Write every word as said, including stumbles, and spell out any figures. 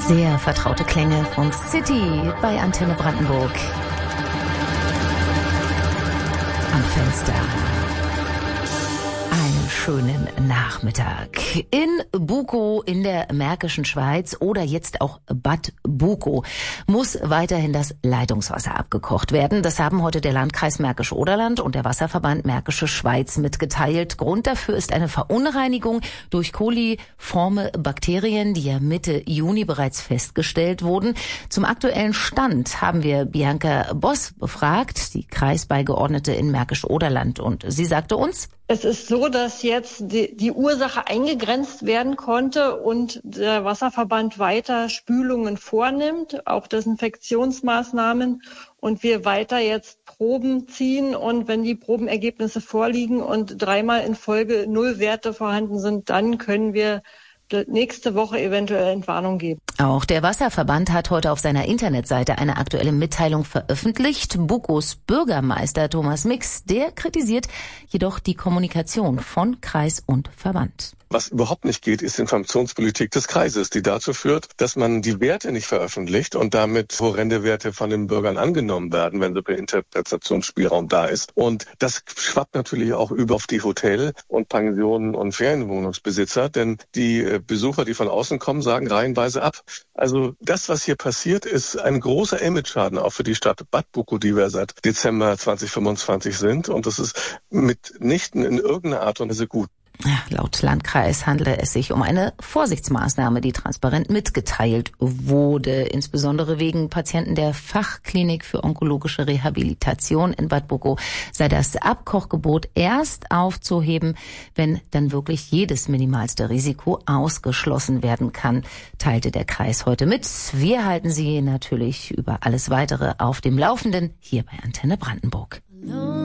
Sehr vertraute Klänge von City bei Antenne Brandenburg. Am Fenster. Einen schönen Nachmittag. In Bukow in der Märkischen Schweiz oder jetzt auch Bad Bukow muss weiterhin das Leitungswasser abgekocht werden. Das haben heute der Landkreis Märkisch-Oderland und der Wasserverband Märkische Schweiz mitgeteilt. Grund dafür ist eine Verunreinigung durch koliforme Bakterien, die ja Mitte Juni bereits festgestellt wurden. Zum aktuellen Stand haben wir Bianca Boss befragt, die Kreisbeigeordnete in Märkisch-Oderland. Und sie sagte uns: Es ist so, dass jetzt die, die Ursache eingegrenzt werden konnte und der Wasserverband weiter Spülungen vornimmt, auch Desinfektionsmaßnahmen, und wir weiter jetzt Proben ziehen. Und wenn die Probenergebnisse vorliegen und dreimal in Folge Nullwerte vorhanden sind, dann können wir nächste Woche eventuell Entwarnung geben. Auch der Wasserverband hat heute auf seiner Internetseite eine aktuelle Mitteilung veröffentlicht. Bukows Bürgermeister Thomas Mix, der kritisiert jedoch die Kommunikation von Kreis und Verband. Was überhaupt nicht geht, ist Informationspolitik des Kreises, die dazu führt, dass man die Werte nicht veröffentlicht und damit horrende Werte von den Bürgern angenommen werden, wenn so viel Interpretationsspielraum da ist. Und das schwappt natürlich auch über auf die Hotel- und Pensionen- und Ferienwohnungsbesitzer, denn die Besucher, die von außen kommen, sagen reihenweise ab. Also das, was hier passiert, ist ein großer Imageschaden auch für die Stadt Bad Bukow, die wir seit Dezember zwanzig fünfundzwanzig sind. Und das ist mitnichten in irgendeiner Art und Weise gut. Ja, laut Landkreis handele es sich um eine Vorsichtsmaßnahme, die transparent mitgeteilt wurde, insbesondere wegen Patienten der Fachklinik für onkologische Rehabilitation in Bad Bukow sei das Abkochgebot erst aufzuheben, wenn dann wirklich jedes minimalste Risiko ausgeschlossen werden kann, teilte der Kreis heute mit. Wir halten Sie natürlich über alles Weitere auf dem Laufenden hier bei Antenne Brandenburg.